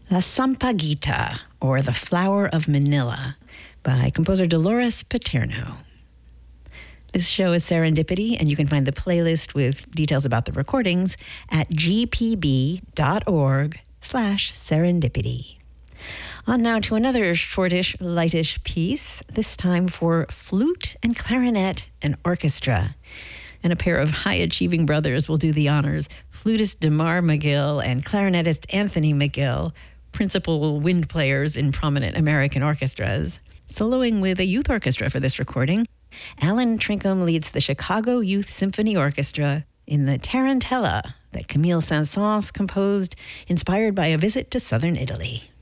La Sampaguita, or The Flower of Manila, by composer Dolores Paterno. This show is Serendipity, and you can find the playlist with details about the recordings at gpb.org/serendipity. On now to another shortish, lightish piece, this time for flute and clarinet and orchestra. And a pair of high-achieving brothers will do the honors. Flutist DeMar McGill and clarinetist Anthony McGill, principal wind players in prominent American orchestras. Soloing with a youth orchestra for this recording, Alan Trinkham leads the Chicago Youth Symphony Orchestra in the Tarantella that Camille Saint-Saëns composed, inspired by a visit to southern Italy.